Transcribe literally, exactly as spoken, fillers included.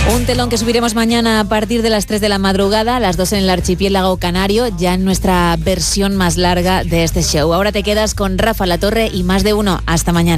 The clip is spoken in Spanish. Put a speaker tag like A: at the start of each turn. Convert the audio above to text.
A: Un telón que subiremos mañana a partir de las tres de la madrugada, a las dos en el archipiélago canario, ya en nuestra versión más larga de este show. Ahora te quedas con Rafa La Torre y Más de Uno. Hasta mañana.